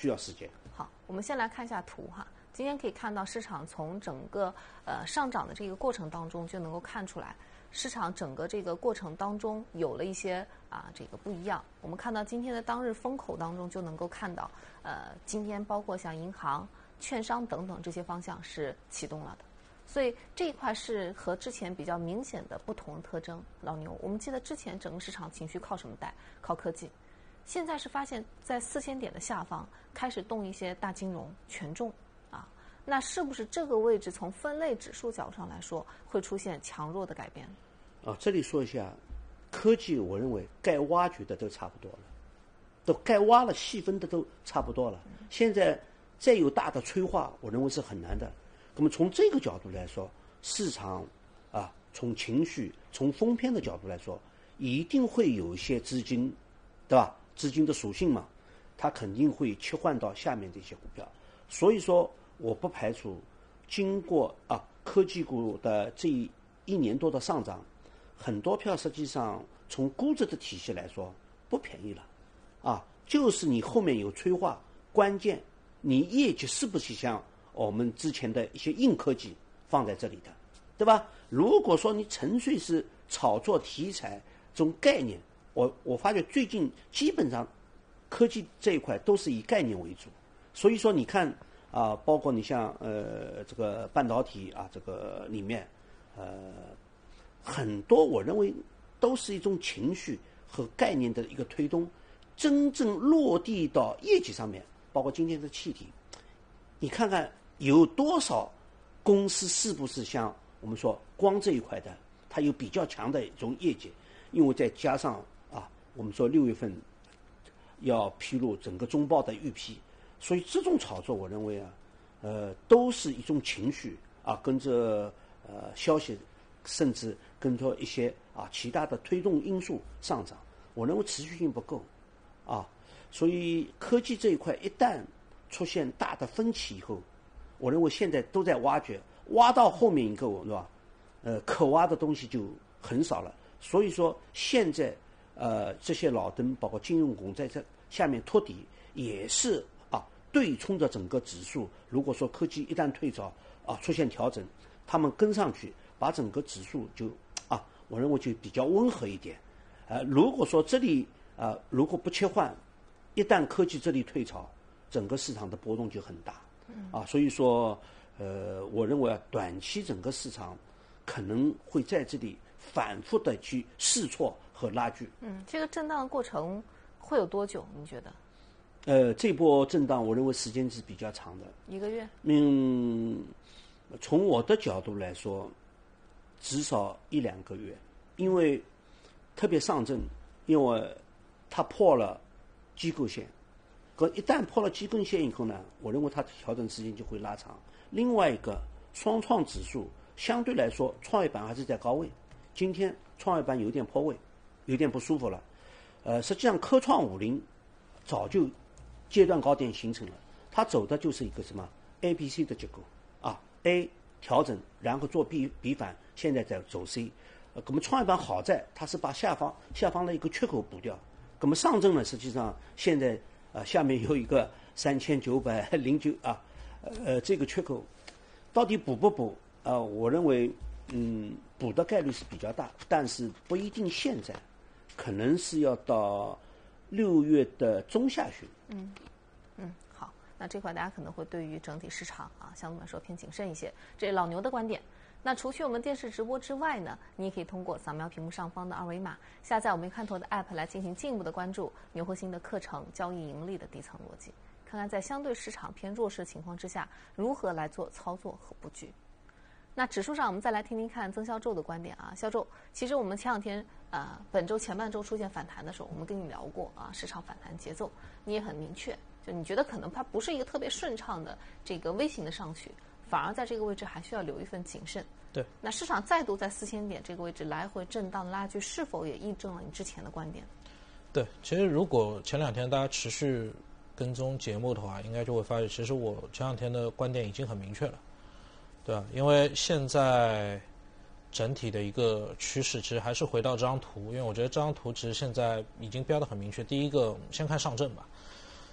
需要时间。 好，我们先来看一下图哈。今天可以看到市场从整个上涨的这个过程当中就能够看出来，市场整个这个过程当中有了一些这个不一样。我们看到今天的当日风口当中就能够看到，今天包括像银行、券商等等这些方向是启动了的，所以这一块是和之前比较明显的不同特征。老牛，我们记得之前整个市场情绪靠什么带？靠科技。现在是发现，在4000点的下方开始动一些大金融、权重啊，那是不是这个位置从分类指数角度上来说会出现强弱的改变？ 这里说一下，科技我认为该挖掘的都差不多了，都该挖了细分的都差不多了。现在再有大的催化，我认为是很难的。那么从这个角度来说，市场从情绪、从风偏的角度来说，一定会有一些资金，对吧？资金的属性嘛，它肯定会切换到下面的一些股票。所以说，我不排除经过科技股的这1年多的上涨，很多票实际上从估值的体系来说不便宜了，就是你后面有催化，关键你业绩是不是像我们之前的一些硬科技放在这里的，对吧？如果说你纯粹是炒作题材这种概念，我发觉最近基本上科技这一块都是以概念为主，所以说你看包括你像这个半导体这个里面很多我认为都是一种情绪和概念的一个推动，真正落地到业绩上面，包括今天的气体，你看看有多少公司是不是像我们说光这一块的，它有比较强的一种业绩，因为再加上我们说6月份要披露整个中报的预批，所以这种炒作我认为都是一种情绪跟着消息，甚至跟着一些其他的推动因素上涨，我认为持续性不够所以科技这一块一旦出现大的分歧以后，我认为现在都在挖掘，挖到后面一个是吧？可挖的东西就很少了。所以说现在这些老登包括金融股在这下面托底，也是对冲着整个指数。如果说科技一旦退潮出现调整，他们跟上去，把整个指数就我认为就比较温和一点。如果说这里如果不切换，一旦科技这里退潮，整个市场的波动就很大所以说我认为短期整个市场可能会在这里反复的去试错和拉锯。 这个震荡的过程会有多久？你觉得？ 这波震荡，我认为时间是比较长的 ，1个月。 从我的角度来说，至少1-2个月，因为特别上证，因为它破了机构线，一旦破了机构线以后呢，我认为它调整时间就会拉长。另外一个，双创指数相对来说，创业板还是在高位，今天创业板有点破位，有点不舒服了。实际上科创50早就阶段高点形成了，它走的就是一个什么 A、B、C 的结构A 调整，然后做 B 反，现在在走 C。那么创业板好在它是把下方的一个缺口补掉。那么上证呢，实际上现在下面有一个3909这个缺口到底补不补我认为补的概率是比较大，但是不一定现在，可能是要到6月的中下旬。 好，那这块大家可能会对于整体市场相对来说偏谨慎一些，这是老牛的观点。那除去我们电视直播之外呢，你也可以通过扫描屏幕上方的2维码，下载我们看头的 App 来进行进一步的关注牛核心的课程交易盈利的底层逻辑，看看在相对市场偏弱势的情况之下，如何来做操作和布局。那指数上，我们再来听听看曾肖宙的观点肖宙，其实我们前2天本周前半周出现反弹的时候，我们跟你聊过市场反弹节奏，你也很明确，就你觉得可能它不是一个特别顺畅的这个微型的上去，反而在这个位置还需要留一份谨慎。 对， 那市场再度在4000点这个位置来回震荡拉锯，是否也印证了你之前的观点？ 对，其实如果前2天大家持续跟踪节目的话，应该就会发现，其实我前2天的观点已经很明确了，对吧？因为现在整体的一个趋势，其实还是回到这张图，因为我觉得这张图其实现在已经标得很明确。第一个，先看上证吧。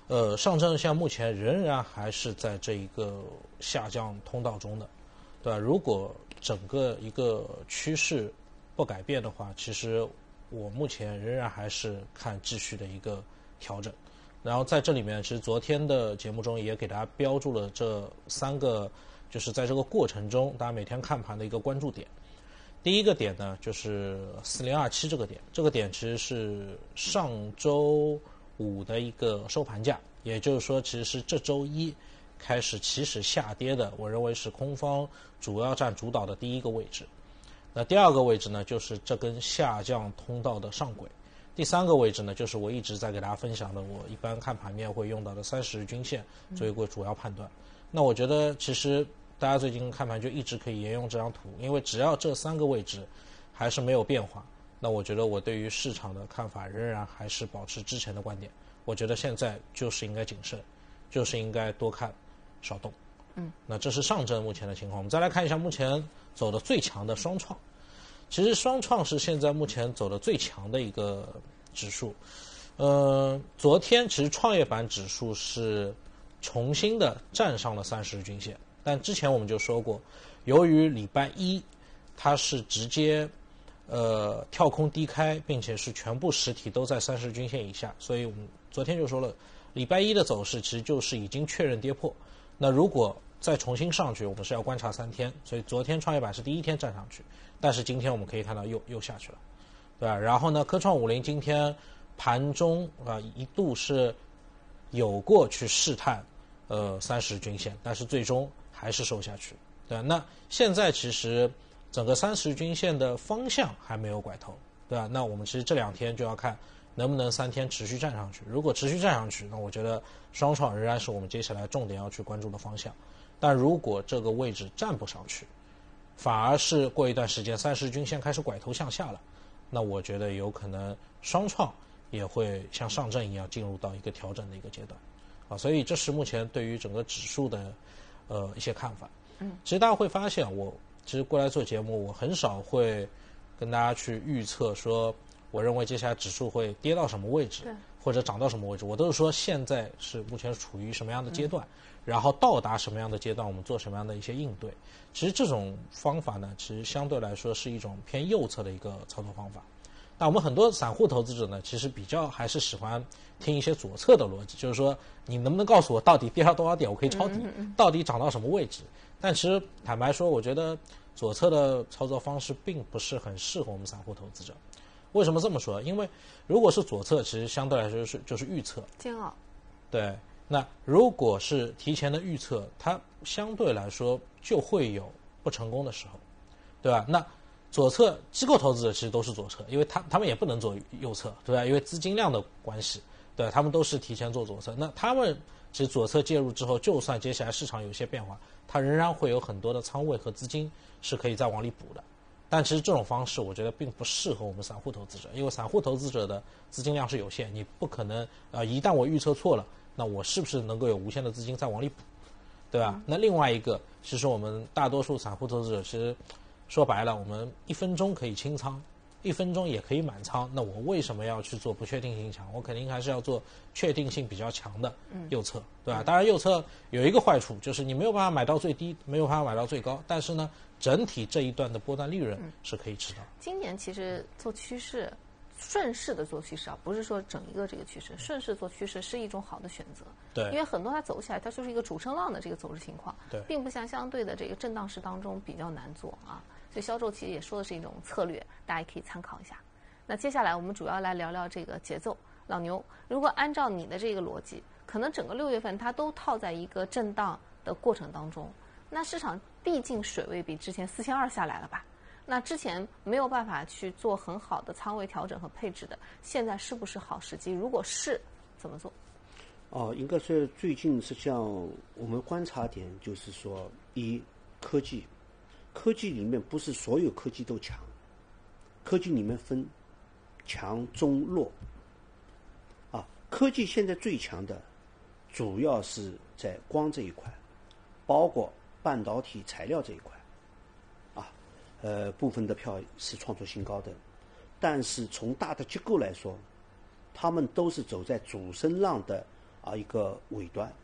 上证像目前仍然还是在这一个下降通道中的，对吧？如果整个一个趋势不改变的话，其实我目前仍然还是看继续的一个调整。然后在这里面，其实昨天的节目中也给大家标注了这3个，就是在这个过程中大家每天看盘的一个关注点。第一个点呢，就是4027这个点，这个点其实是上周5的一个收盘价，也就是说，其实是这周一开始起始下跌的，我认为是空方主要占主导的第一个位置。那第二个位置呢，就是这根下降通道的上轨。第3个位置呢，就是我一直在给大家分享的，我一般看盘面会用到的30日均线作为一个主要判断。那我觉得其实大家最近看盘就一直可以沿用这张图，因为只要这3个位置还是没有变化，那我觉得我对于市场的看法仍然还是保持之前的观点。我觉得现在就是应该谨慎，就是应该多看少动。那这是上证目前的情况。我们再来看一下目前走的最强的双创。其实双创是现在目前走的最强的一个指数。昨天其实创业板指数是重新的站上了30日均线，但之前我们就说过，由于礼拜一它是直接跳空低开，并且是全部实体都在30日均线以下，所以我们昨天就说了，礼拜一的走势其实就是已经确认跌破。那如果再重新上去，我们是要观察3天，所以昨天创业板是第一天站上去，但是今天我们可以看到又下去了，对吧？然后呢，科创50今天盘中一度是有过去试探30日均线，但是最终还是收下去，对吧？那现在其实整个30日均线的方向还没有拐头，对吧？那我们其实这2天就要看能不能3天持续站上去。如果持续站上去，那我觉得双创仍然是我们接下来重点要去关注的方向。但如果这个位置站不上去，反而是过一段时间30日均线开始拐头向下了，那我觉得有可能双创也会像上证一样进入到一个调整的一个阶段所以这是目前对于整个指数的一些看法。其实大家会发现，我其实过来做节目，我很少会跟大家去预测说我认为接下来指数会跌到什么位置，或者涨到什么位置，我都是说现在是目前处于什么样的阶段，然后到达什么样的阶段，我们做什么样的一些应对。其实这种方法呢，其实相对来说是一种偏右侧的一个操作方法。但我们很多散户投资者呢，其实比较还是喜欢听一些左侧的逻辑，就是说你能不能告诉我到底跌到多少点我可以抄底，到底涨到什么位置。但其实坦白说，我觉得左侧的操作方式并不是很适合我们散户投资者。为什么这么说？因为如果是左侧，其实相对来说就是预测煎熬。 对，那如果是提前的预测，它相对来说就会有不成功的时候，对吧？那左侧机构投资者其实都是左侧，因为他们也不能做右侧，对吧？因为资金量的关系，对吧？他们都是提前做左侧。那他们其实左侧介入之后，就算接下来市场有一些变化，它仍然会有很多的仓位和资金是可以再往里补的。但其实这种方式我觉得并不适合我们散户投资者，因为散户投资者的资金量是有限，你不可能一旦我预测错了，那我是不是能够有无限的资金再往里补，对吧？那另外一个，其实我们大多数散户投资者其实说白了，我们1分钟可以清仓，1分钟也可以满仓，那我为什么要去做不确定性强？我肯定还是要做确定性比较强的右侧，对吧？当然右侧有一个坏处，就是你没有办法买到最低，没有办法买到最高，但是呢，整体这一段的波段利润是可以吃到。 今年其实做趋势，顺势的做趋势不是说整一个这个趋势，顺势做趋势是一种好的选择。 对， 因为很多它走起来，它就是一个主升浪的这个走势情况， 对， 并不像相对的这个震荡市当中比较难做所以销售其实也说的是一种策略，大家也可以参考一下。那接下来我们主要来聊聊这个节奏。老牛，如果按照你的这个逻辑，可能整个6月份它都套在一个震荡的过程当中，那市场毕竟水位比之前4200下来了吧？那之前没有办法去做很好的仓位调整和配置的，现在是不是好时机？如果是，怎么做？ 应该说最近实际上我们观察点就是说，科技里面不是所有科技都强，科技里面分强中弱科技现在最强的主要是在光这一块，包括半导体材料这一块部分的票是创出新高的，但是从大的结构来说，他们都是走在主升浪的一个尾端。